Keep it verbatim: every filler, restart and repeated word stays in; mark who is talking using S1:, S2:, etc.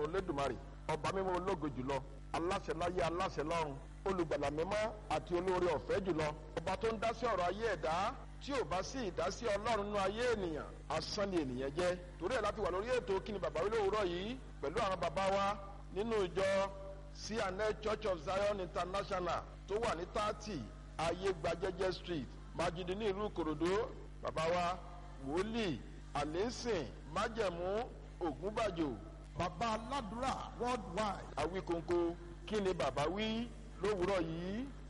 S1: ọlọ́run olódùmarè ọba mímọ́ ológo jùlọ aláṣẹ láyé aláṣẹ lọ́run olùgbàlà mímọ́ àti olóore ọ̀fẹ́ jùlọ ọba tó ń dá sí ọ̀rọ̀ ayé ẹ̀dá tí ò bá sí ìdásí ọlọ́run nínú ayé ènìyàn asán ni ènìyàn jẹ́ torí ẹ̀ láti wà lórí ètò Kíni Bàbá Wí lówùúrọ̀ yìí pẹ̀lú àwọn bàbá wa nínú ìjọ C and L Church of Zion International tó wà ní thirty ayégbajẹ́jẹ́ street Májídì ní ìlú Ìkòròdú bàbá wa wòlíì àlẹ́sìn májẹ̀mú ògúnbàjò
S2: bàbá aládùúrà worldwide.
S1: Àwíkóńkó Kíni Bàbá Wí lówùúrọ̀ yìí.